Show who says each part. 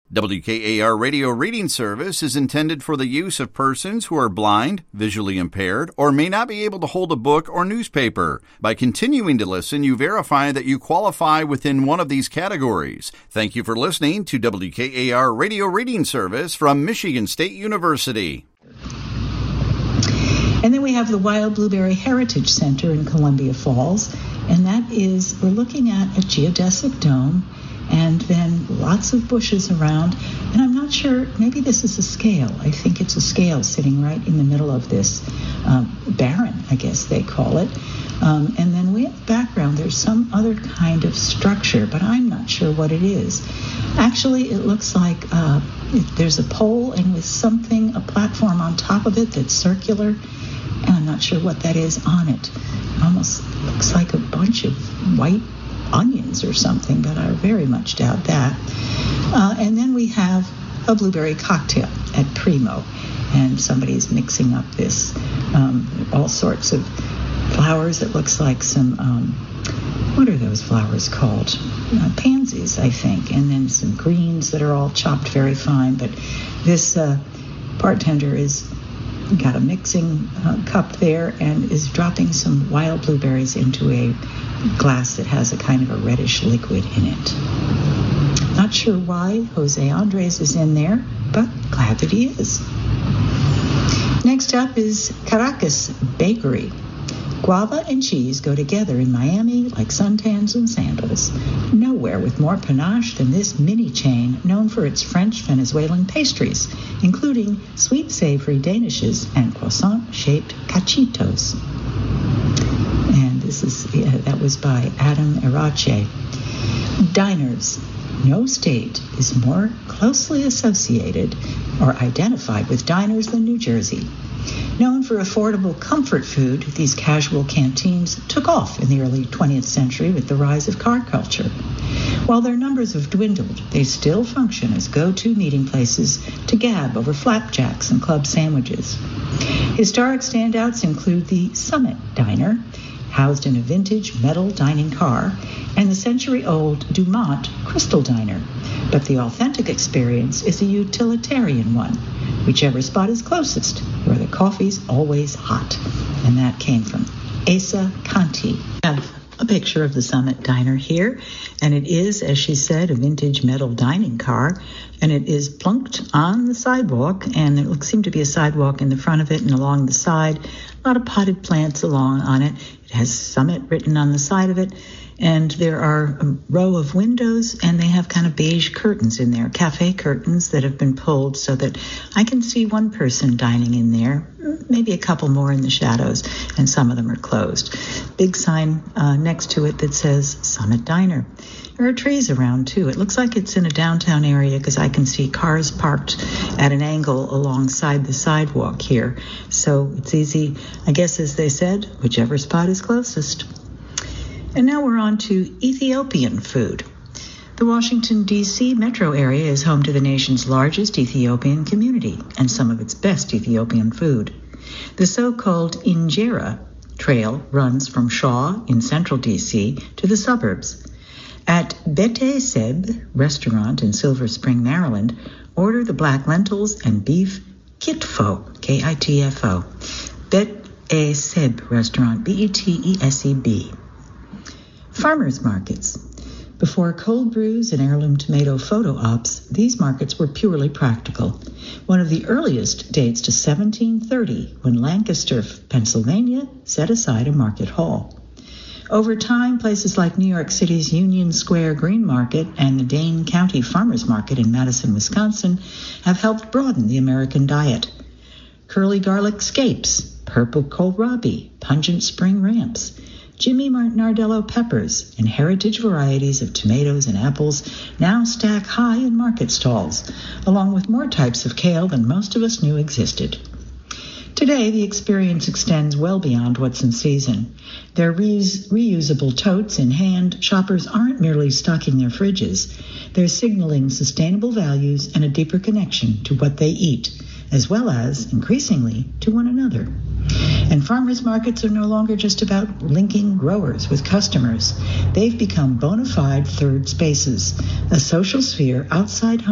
Speaker 1: WKAR Radio Reading Service is intended for the use of persons who are blind, visually impaired, or may not be able to hold a book or newspaper. By continuing to listen, you verify that you qualify within one of these categories. Thank you for listening to WKAR Radio Reading Service from Michigan State University.
Speaker 2: And then we have the Wild Blueberry Heritage Center in Columbia Falls, and that is, we're looking at a geodesic dome and then lots of bushes around, and I'm not sure, maybe this is a scale. I think it's a scale sitting right in the middle of this barren, I guess they call it. And then we have background, there's some other kind of structure, but I'm not sure what it is. Actually, it looks like there's a pole and with something, a platform on top of it that's circular, and I'm not sure what that is on it. It almost looks like a bunch of white onions or something, but I very much doubt that. And then we have a blueberry cocktail at Primo, and somebody's mixing up this, all sorts of flowers. It looks like some, what are those flowers called? Pansies, I think, and then some greens that are all chopped very fine. But this bartender is got a mixing cup there and is dropping some wild blueberries into a glass that has a kind of a reddish liquid in it. Not sure why Jose Andres is in there, but glad that he is. Next up is Caracas Bakery. Guava and cheese go together in Miami like suntans and sandals. Nowhere with more panache than this mini chain known for its French Venezuelan pastries, including sweet savory danishes and croissant-shaped cachitos. And this is that was by Adam Irache. Diners. No state is more closely associated or identified with diners than New Jersey. Known for affordable comfort food, these casual canteens took off in the early 20th century with the rise of car culture. While their numbers have dwindled, they still function as go-to meeting places to gab over flapjacks and club sandwiches. Historic standouts include the Summit Diner, housed in a vintage metal dining car, and the century-old Dumont Crystal Diner. But the authentic experience is a utilitarian one, whichever spot is closest, where the coffee's always hot. And that came from Asa Conti. I have a picture of the Summit Diner here, and it is, as she said, a vintage metal dining car, and it is plunked on the sidewalk, and there seemed to be a sidewalk in the front of it and along the side. A lot of potted plants along on it. It has Summit written on the side of it, and there are a row of windows, and they have kind of beige curtains in there, cafe curtains that have been pulled so that I can see one person dining in there, maybe a couple more in the shadows, and some of them are closed. Big sign next to it that says Summit Diner. There are trees around, too. It looks like it's in a downtown area because I can see cars parked at an angle alongside the sidewalk here. So it's easy, I guess, as they said, whichever spot is closest. And now we're on to Ethiopian food. The Washington, D.C. metro area is home to the nation's largest Ethiopian community and some of its best Ethiopian food. The so-called Injera Trail runs from Shaw in central D.C. to the suburbs. At Bete Seb restaurant in Silver Spring, Maryland, order the black lentils and beef kitfo, K-I-T-F-O. Bete Seb restaurant, B-E-T-E-S-E-B. Farmers markets. Before cold brews and heirloom tomato photo ops, these markets were purely practical. One of the earliest dates to 1730, when Lancaster, Pennsylvania, set aside a market hall. Over time, places like New York City's Union Square Green Market and the Dane County Farmers Market in Madison, Wisconsin, have helped broaden the American diet. Curly garlic scapes, purple kohlrabi, pungent spring ramps, Jimmy Nardello peppers, and heritage varieties of tomatoes and apples now stack high in market stalls, along with more types of kale than most of us knew existed. Today, the experience extends well beyond what's in season. Their reusable totes in hand, shoppers aren't merely stocking their fridges. They're signaling sustainable values and a deeper connection to what they eat, as well as, increasingly, to one another. And farmers markets are no longer just about linking growers with customers. They've become bona fide third spaces, a social sphere outside home